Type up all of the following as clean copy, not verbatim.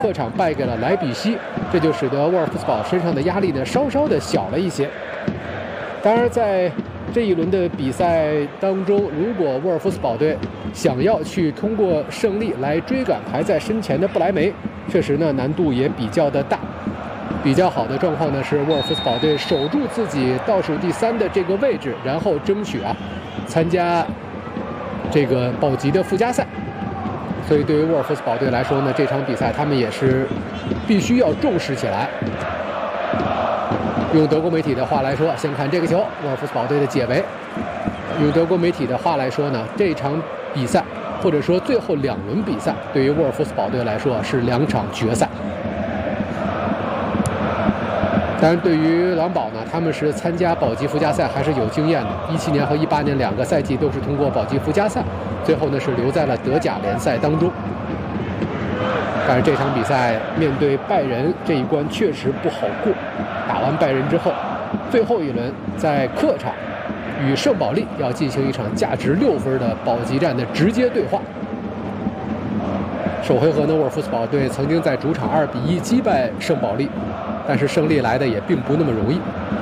客场败给了莱比锡，这就使得沃尔夫斯堡身上的压力呢稍稍的小了一些。当然，在这一轮的比赛当中，如果沃尔夫斯堡队想要去通过胜利来追赶排在身前的不莱梅，确实呢难度也比较的大。比较好的状况呢是沃尔夫斯堡队守住自己倒数第3的这个位置，然后争取参加这个保级的附加赛。所以对于沃尔夫斯堡队来说呢，这场比赛他们也是必须要重视起来。用德国媒体的话来说，先看这个球，沃尔夫斯堡队的解围。用德国媒体的话来说呢，这场比赛或者说最后2轮比赛，对于沃尔夫斯堡队来说是2场决赛。当然，对于狼堡呢，他们是参加保级附加赛还是有经验的。17年和18年2个赛季都是通过保级附加赛，最后呢是留在了德甲联赛当中。但是这场比赛面对拜仁这一关确实不好过。打完拜仁之后，最后一轮在客场与圣保利要进行一场价值6分的保级战的直接对话。首回合呢，沃尔夫斯堡队曾经在主场2比1击败圣保利，但是胜利来的也并不那么容易。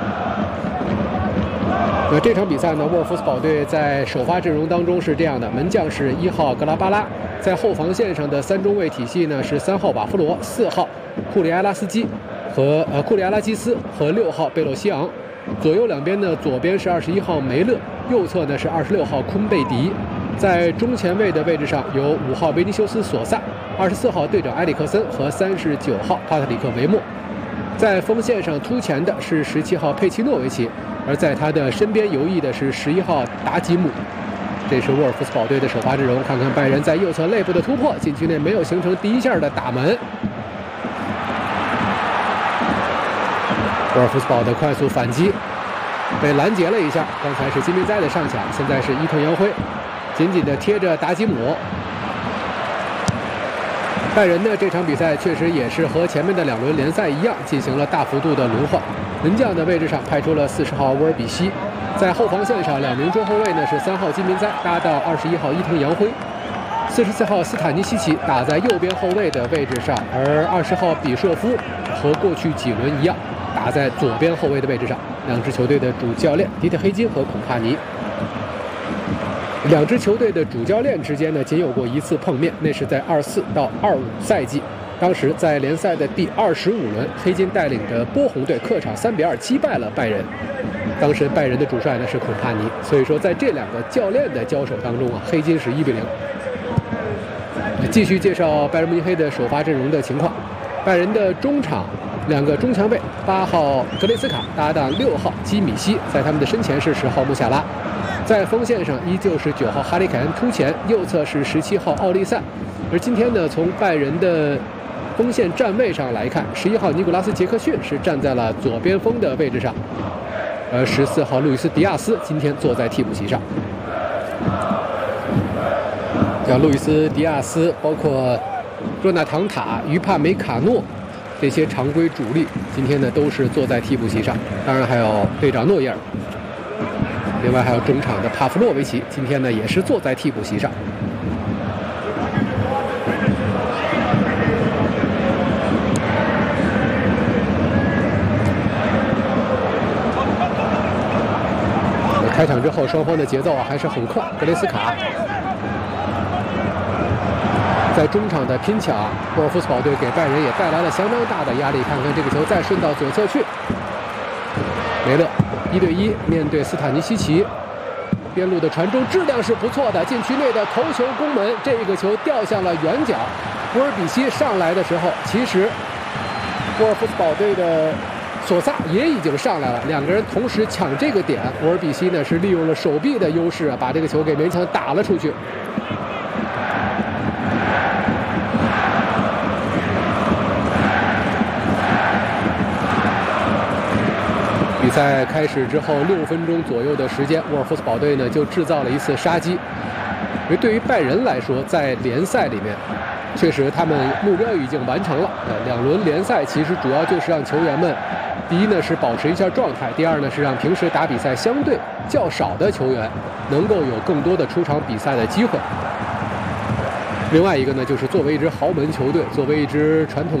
这场比赛呢，沃尔夫斯堡队在首发阵容当中是这样的：门将是1号格拉巴拉，在后防线上的3中卫体系呢是3号瓦夫罗、4号库里埃拉基斯和6号贝洛西昂。左右两边呢，左边是21号梅勒，右侧呢是26号昆贝迪。在中前卫的位置上有5号维尼修斯索萨、24号队长埃里克森和39号帕特里克维莫。在锋线上突前的是17号佩奇诺维奇，而在他的身边游弋的是11号达吉姆。这是沃尔夫斯堡队的首发阵容。看看拜仁在右侧内部的突破，禁区内没有形成第一下的打门。沃尔夫斯堡的快速反击被拦截了一下，刚才是金明哉的上抢，现在是伊藤洋辉紧紧地贴着达吉姆。拜仁呢，这场比赛确实也是和前面的2轮联赛一样，进行了大幅度的轮换。门将的位置上派出了40号沃尔比西，在后防线上2名中后卫呢是3号金明哉搭档21号伊藤洋辉，44号斯坦尼西奇打在右边后卫的位置上，而20号比舍夫和过去几轮一样打在左边后卫的位置上。2支球队的主教练迪特黑金和孔帕尼。2支球队的主教练之间呢，仅有过1次碰面，那是在24到25赛季。当时在联赛的第25轮，黑金带领着波鸿队客场3比2击败了拜仁。当时拜仁的主帅呢是孔帕尼，所以说在这2个教练的交手当中黑金是1比0。继续介绍拜仁慕尼黑的首发阵容的情况。拜仁的中场2个中强卫，8号格雷斯卡搭档6号基米希，在他们的身前是10号穆夏拉。在锋线上依旧是9号哈里凯恩突前，右侧是17号奥利塞。而今天呢，从拜仁的锋线站位上来看，11号尼古拉斯杰克逊是站在了左边锋的位置上，而14号路易斯迪亚斯今天坐在替补席上。像路易斯迪亚斯，包括若纳唐塔、于帕梅卡诺这些常规主力，今天呢都是坐在替补席上。当然还有队长诺伊尔，另外还有中场的帕夫洛维奇，今天呢也是坐在替补席上。开场之后，双方的节奏还是很快。格雷斯卡在中场的拼抢，沃尔夫斯堡队给拜仁也带来了相当大的压力。看看这个球再顺到左侧去，梅勒1对1面对斯坦尼西奇，边路的传中质量是不错的，禁区内的头球攻门，这个球掉向了远角。沃尔比西上来的时候，其实沃尔夫斯堡队的索萨也已经上来了，2个人同时抢这个点。沃尔比西呢是利用了手臂的优势把这个球给勉强打了出去。比赛开始之后6分钟左右的时间，沃尔夫斯堡队呢就制造了一次杀机。因为对于拜仁来说，在联赛里面，确实他们目标已经完成了。2轮联赛其实主要就是让球员们，第一呢是保持一下状态，第二呢是让平时打比赛相对较少的球员能够有更多的出场比赛的机会。 另外一个呢，就是作为一支豪门球队，作为一支传统